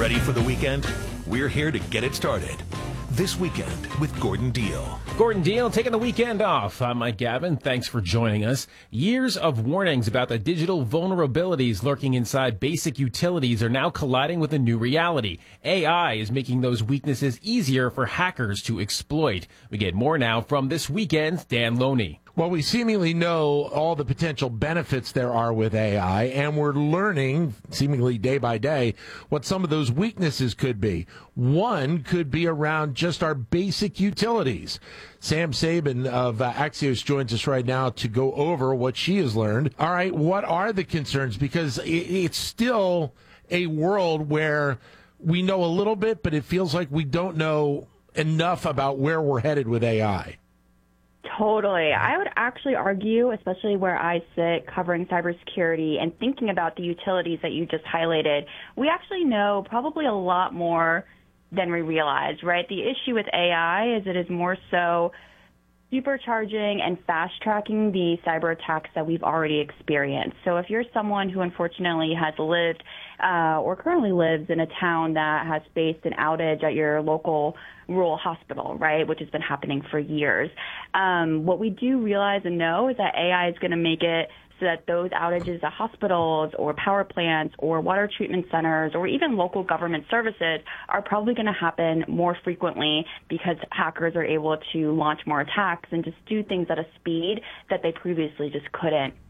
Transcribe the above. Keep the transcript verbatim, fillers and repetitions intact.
Ready for the weekend? We're here to get it started. This Weekend with Gordon Deal. Gordon Deal taking the weekend off. I'm Mike Gavin. Thanks for joining us. Years of warnings about the digital vulnerabilities lurking inside basic utilities are now colliding with a new reality. A I is making those weaknesses easier for hackers to exploit. We get more now from This Weekend's Dan Loney. Well, we seemingly know all the potential benefits there are with A I, and we're learning, seemingly day by day, what some of those weaknesses could be. One could be around just our basic utilities. Sam Sabin of uh, Axios joins us right now to go over what she has learned. All right, what are the concerns? Because it, it's still a world where we know a little bit, but it feels like we don't know enough about where we're headed with A I. Totally. I would actually argue, especially where I sit covering cybersecurity and thinking about the utilities that you just highlighted, we actually know probably a lot more than we realize, right? The issue with A I is it is more so supercharging and fast-tracking the cyber attacks that we've already experienced. So if you're someone who unfortunately has lived uh, or currently lives in a town that has faced an outage at your local rural hospital, right, which has been happening for years, um, what we do realize and know is that A I is going to make it so that those outages at hospitals or power plants or water treatment centers or even local government services are probably going to happen more frequently because hackers are able to launch more attacks and just do things at a speed that they previously just couldn't.